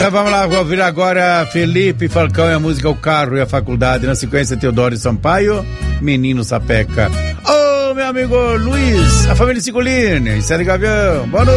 Então vamos lá, vou ouvir agora Felipe Falcão e a música O Carro e a Faculdade. Na sequência, Teodoro Sampaio, Menino Sapeca. Ô, meu amigo Luiz, a família Sigolini, Sérgio Gavião, boa noite.